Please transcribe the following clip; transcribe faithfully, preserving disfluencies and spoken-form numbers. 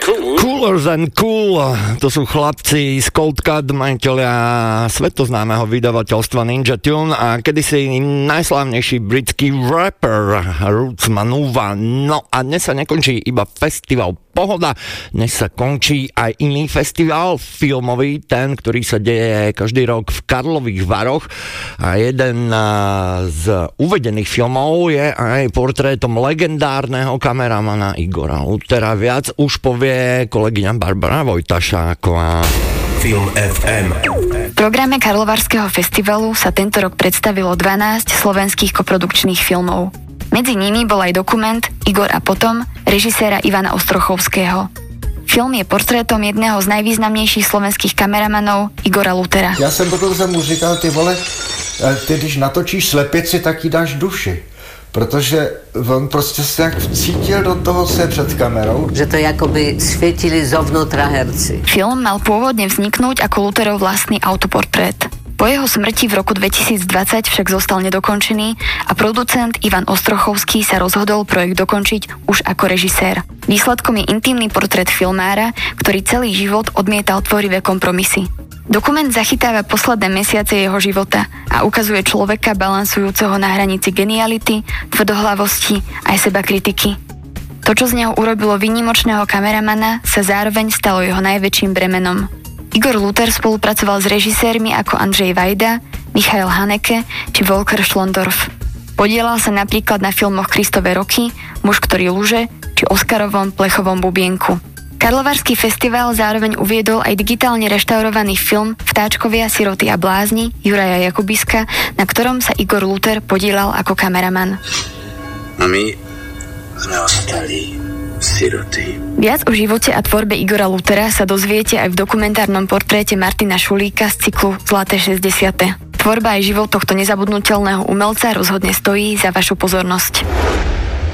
cool. Cooler than cool. To sú chlapci z Cold Cut, majiteľia svetoznámeho vydavateľstva Ninja Tune a kedysi najslávnejší britský rapper Roots Manuva. No a dnes sa nekončí iba festival Pohoda, dnes sa končí aj iný festival filmový, ten, ktorý sa deje každý rok v Karlových Varoch a jeden z uvedených filmov je aj portrétom legendárneho kameramana Igora Lutera. Viac už povie kolegyňa Barbara Vojtašáková. Film ef em. V programe Karlovarského festivalu sa tento rok predstavilo dvanásť slovenských koprodukčných filmov. Medzi nimi bol aj dokument Igor a potom režiséra Ivana Ostrochovského. Film je portrétom jedného z najvýznamnejších slovenských kameramanov Igora Lutera. Já jsem dokonce mu říkal, ty vole, ty když natočíš slepici, tak jí dáš duši. Protože on prostě se jak vcítil do toho se před kamerou. Že to jakoby svietili zovnútra herci. Film mal pôvodne vzniknúť ako Luterov vlastný autoportrét. Po jeho smrti v roku dvetisícdvadsať však zostal nedokončený a producent Ivan Ostrochovský sa rozhodol projekt dokončiť už ako režisér. Výsledkom je intimný portrét filmára, ktorý celý život odmietal tvorivé kompromisy. Dokument zachytáva posledné mesiace jeho života a ukazuje človeka balansujúceho na hranici geniality, tvrdohlavosti aj sebakritiky. To, čo z neho urobilo výnimočného kameramana, sa zároveň stalo jeho najväčším bremenom. Igor Luter spolupracoval s režisérmi ako Andrzej Vajda, Michael Haneke či Volker Schlondorf. Podielal sa napríklad na filmoch Kristove roky, Muž, ktorý luže či Oscarovom plechovom bubienku. Karlovarský festival zároveň uviedol aj digitálne reštaurovaný film Vtáčkovia, siroty a blázni Juraja Jakubiska, na ktorom sa Igor Luter podielal ako kameraman. A my sme ostali siroty. Viac o živote a tvorbe Igora Lutera sa dozviete aj v dokumentárnom portréte Martina Šulíka z cyklu Zlaté šesťdesiate. Tvorba aj život tohto nezabudnutelného umelca rozhodne stojí za vašu pozornosť.